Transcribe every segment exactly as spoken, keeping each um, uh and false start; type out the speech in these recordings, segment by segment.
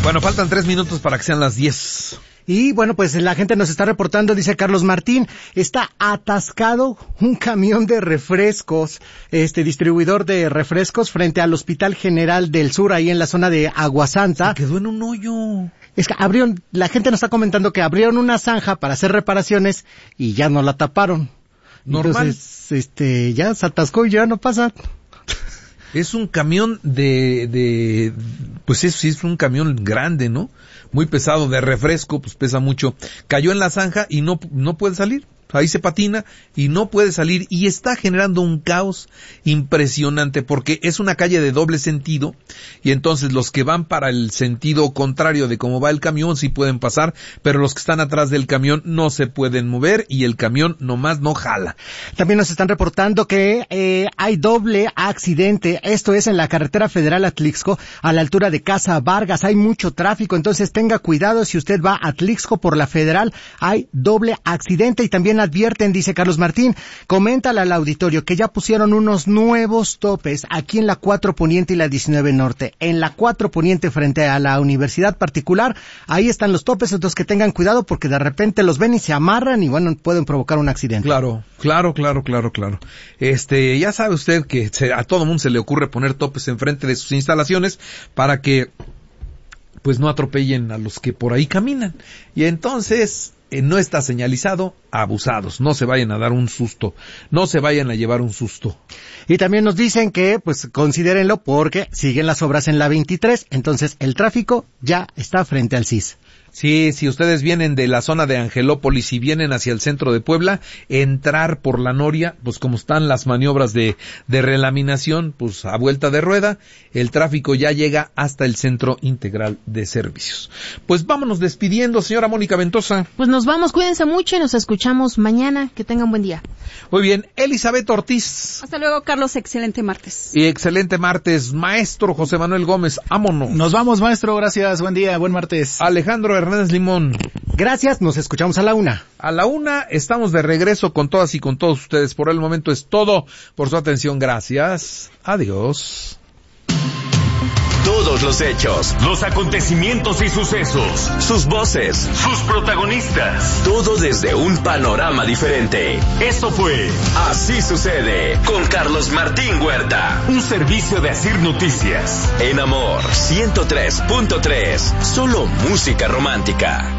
Bueno, faltan tres minutos para que sean las diez. Y bueno, pues la gente nos está reportando, dice Carlos Martín, está atascado un camión de refrescos, este distribuidor de refrescos frente al Hospital General del Sur, ahí en la zona de Aguasanta. Se quedó en un hoyo. Es que abrieron, la gente nos está comentando que abrieron una zanja para hacer reparaciones y ya no la taparon. Normal. Entonces, este, ya se atascó y ya no pasa. Es un camión de, de, pues es, es un camión grande, ¿no? Muy pesado, de refresco, pues pesa mucho. Cayó en la zanja y no, no puede salir. Ahí se patina y no puede salir y está generando un caos impresionante porque es una calle de doble sentido y entonces los que van para el sentido contrario de cómo va el camión sí pueden pasar, pero los que están atrás del camión no se pueden mover y el camión nomás no jala. También nos están reportando que eh, hay doble accidente, esto es en la carretera federal Atlixco, a la altura de Casa Vargas, hay mucho tráfico, entonces tenga cuidado si usted va a Atlixco por la federal, hay doble accidente. Y también advierten, dice Carlos Martín, coméntale al auditorio que ya pusieron unos nuevos topes aquí en la cuatro Poniente y la diecinueve Norte. En la cuatro Poniente frente a la universidad particular, ahí están los topes, entonces que tengan cuidado porque de repente los ven y se amarran y bueno, pueden provocar un accidente. Claro, claro, claro, claro, claro. Este, ya sabe usted que se, a todo mundo se le ocurre poner topes enfrente de sus instalaciones para que pues no atropellen a los que por ahí caminan. Y entonces Eh, no está señalizado, abusados, no se vayan a dar un susto, no se vayan a llevar un susto. Y también nos dicen que, pues, considérenlo porque siguen las obras en la veintitrés, entonces el tráfico ya está frente al C I S. Sí, si ustedes vienen de la zona de Angelópolis y vienen hacia el centro de Puebla, entrar por la Noria, pues como están las maniobras de, de relaminación, pues a vuelta de rueda, el tráfico ya llega hasta el Centro Integral de Servicios. Pues vámonos despidiendo, señora Mónica Ventosa. Pues nos vamos, cuídense mucho y nos escuchamos mañana, que tengan buen día. Muy bien, Elizabeth Ortiz. Hasta luego, Carlos, excelente martes. Y excelente martes, maestro José Manuel Gómez, ámonos. Nos vamos, maestro, gracias, buen día, buen martes. Alejandro Hernández Limón. Gracias, nos escuchamos a la una. A la una estamos de regreso con todas y con todos ustedes. Por el momento es todo. Por su atención, gracias. Adiós. Todos los hechos, los acontecimientos y sucesos, sus voces, sus protagonistas, todo desde un panorama diferente. Eso fue Así Sucede con Carlos Martín Huerta. Un servicio de Asir Noticias. En Amor ciento tres punto tres, solo música romántica.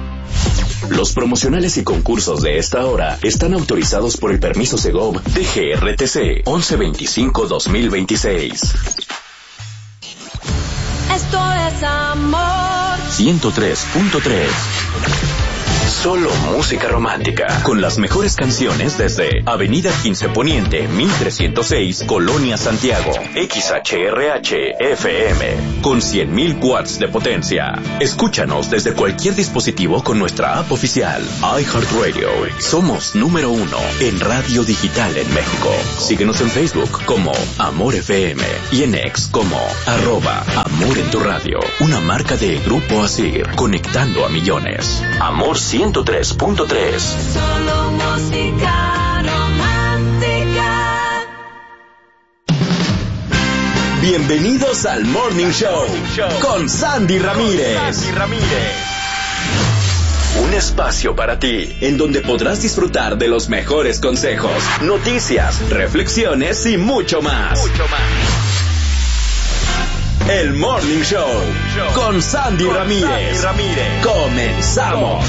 Los promocionales y concursos de esta hora están autorizados por el permiso Segov de G R T C once veinticinco dos mil veintiséis. Esto es Amor ciento tres punto tres. Solo música romántica, con las mejores canciones desde Avenida quince Poniente, mil trescientos seis, Colonia Santiago, X H R H F M, con cien mil watts de potencia. Escúchanos desde cualquier dispositivo con nuestra app oficial, iHeartRadio. Somos número uno en radio digital en México. Síguenos en Facebook como Amor F M y en X como arroba Amor en tu radio. Una marca de Grupo Asir, conectando a millones. Amor ciento tres punto tres. Solo música romántica. Bienvenidos al Morning Show con Sandy Ramírez. Sandy Ramírez. Un espacio para ti, en donde podrás disfrutar de los mejores consejos, noticias, reflexiones y mucho más. Mucho más. El Morning Show con Sandy con Ramírez. Sandy Ramírez. Comenzamos.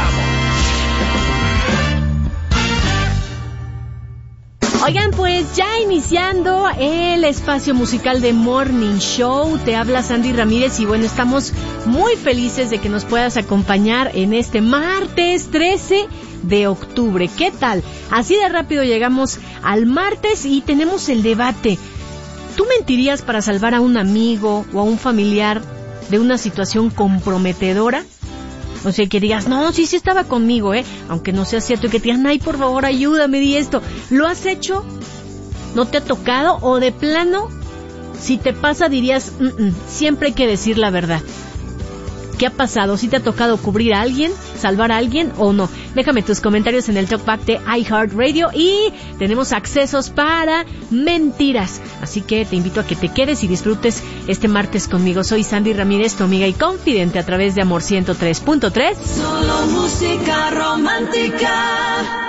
Oigan, pues ya iniciando el espacio musical de Morning Show, te habla Sandy Ramírez y bueno, estamos muy felices de que nos puedas acompañar en este martes trece de octubre. ¿Qué tal? Así de rápido llegamos al martes y tenemos el debate. ¿Tú mentirías para salvar a un amigo o a un familiar de una situación comprometedora? O sea, que digas, no, sí, sí estaba conmigo, ¿eh? Aunque no sea cierto, y que te digan, ay, por favor, ayúdame, di esto. ¿Lo has hecho? ¿No te ha tocado? O de plano, si te pasa, dirías, mm-mm, siempre hay que decir la verdad. ¿Qué ha pasado? ¿Si te ha tocado cubrir a alguien, salvar a alguien o no? Déjame tus comentarios en el Talkback de iHeartRadio y tenemos accesos para mentiras. Así que te invito a que te quedes y disfrutes este martes conmigo. Soy Sandy Ramírez, tu amiga y confidente a través de Amor ciento tres punto tres. Solo música romántica.